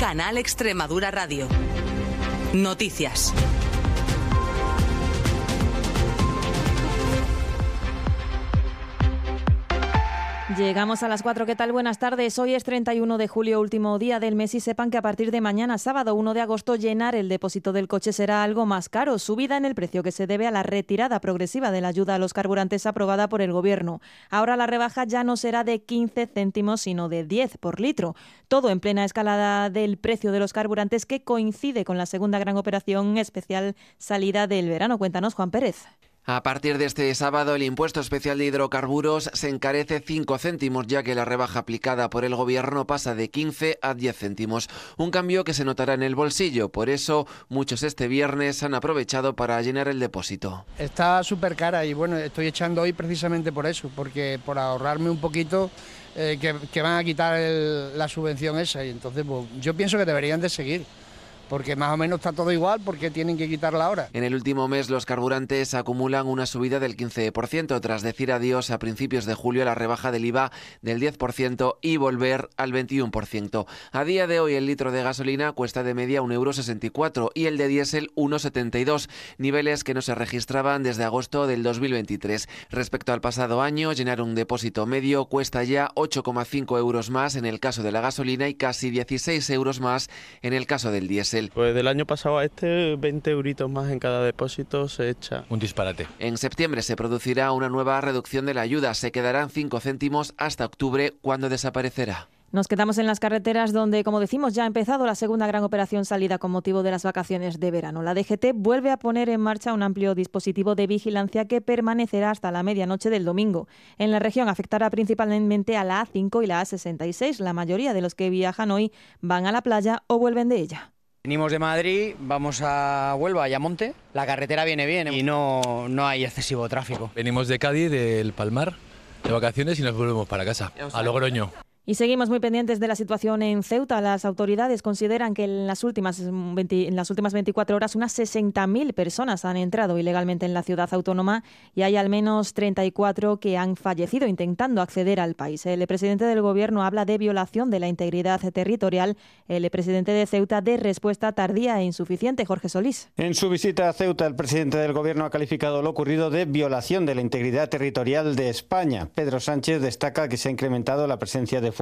Canal Extremadura Radio. Noticias. Llegamos a las 4. ¿Qué tal? Buenas tardes. Hoy es 31 de julio, último día del mes, y sepan que a partir de mañana, sábado 1 de agosto, llenar el depósito del coche será algo más caro. Subida en el precio que se debe a la retirada progresiva de la ayuda a los carburantes aprobada por el Gobierno. Ahora la rebaja ya no será de 15 céntimos, sino de 10 por litro. Todo en plena escalada del precio de los carburantes, que coincide con la segunda gran operación especial salida del verano. Cuéntanos, Juan Pérez. A partir de este sábado, el impuesto especial de hidrocarburos se encarece 5 céntimos, ya que la rebaja aplicada por el Gobierno pasa de 15 a 10 céntimos. Un cambio que se notará en el bolsillo. Por eso, muchos este viernes han aprovechado para llenar el depósito. Está súper cara y bueno, estoy echando hoy precisamente por eso, porque por ahorrarme un poquito que van a quitar la subvención esa. Y entonces pues, yo pienso que deberían de seguir, porque más o menos está todo igual, porque tienen que quitarla ahora. En el último mes los carburantes acumulan una subida del 15%, tras decir adiós a principios de julio a la rebaja del IVA del 10% y volver al 21%. A día de hoy el litro de gasolina cuesta de media 1,64 € y el de diésel 1,72, niveles que no se registraban desde agosto del 2023. Respecto al pasado año, llenar un depósito medio cuesta ya 8,5 € más en el caso de la gasolina y casi 16 € más en el caso del diésel. Pues del año pasado a este, 20 euritos más en cada depósito se echa. Un disparate. En septiembre se producirá una nueva reducción de la ayuda. Se quedarán 5 céntimos hasta octubre, cuando desaparecerá. Nos quedamos en las carreteras donde, como decimos, ya ha empezado la segunda gran operación salida con motivo de las vacaciones de verano. La DGT vuelve a poner en marcha un amplio dispositivo de vigilancia que permanecerá hasta la medianoche del domingo. En la región afectará principalmente a la A5 y la A66. La mayoría de los que viajan hoy van a la playa o vuelven de ella. Venimos de Madrid, vamos a Huelva y a Monte. La carretera viene bien y no hay excesivo tráfico. Venimos de Cádiz, del Palmar, de vacaciones y nos volvemos para casa, a Logroño. Y seguimos muy pendientes de la situación en Ceuta. Las autoridades consideran que en las últimas 24 horas unas 60.000 personas han entrado ilegalmente en la ciudad autónoma y hay al menos 34 que han fallecido intentando acceder al país. El presidente del Gobierno habla de violación de la integridad territorial. El presidente de Ceuta de respuesta tardía e insuficiente. Jorge Solís. En su visita a Ceuta, el presidente del Gobierno ha calificado lo ocurrido de violación de la integridad territorial de España. Pedro Sánchez destaca que se ha incrementado la presencia de